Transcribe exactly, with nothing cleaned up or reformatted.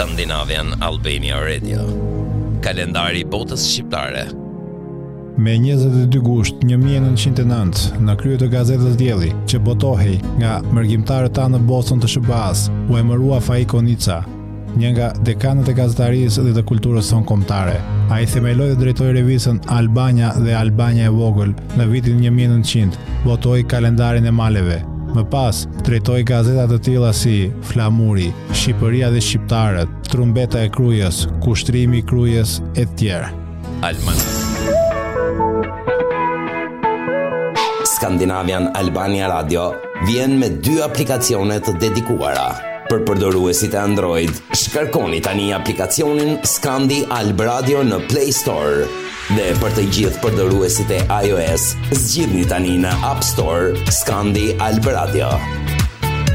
Scandinavian Albania Radio. Kalendari i botës shqiptare. Me njëzet e dy gusht një mijë e nëntëqind e nëntë, në krye të gazetës Dielli, që botohej nga mërgjimtarët tanë në Boston të Sh B A-s, u emërua Faik Onica, një nga dekanët e gazetarisë dhe të kulturës sonkombëtare. Ai themeloi dhe drejtoi revistën Albania dhe Albania e vogël në vitin një mijë e nëntëqind, botoi kalendarin e maleve. Më pas, drejtoi gazeta të tilla si Flamuri, Shqipëria dhe Shqiptarët, Trumbeta e Krujës, Kushtrimi i Krujës e tjerë. Alman. Scandinavian Albania Radio vjen me dy aplikacione të dedikuara. Për përdoruesit e Android, shkarkoni tani aplikacionin Scandi Alb Radio në Play Store. Dhe për të gjithë përdoruesit e iOS, zgjidhni tani në App Store Scandi Alb Radio.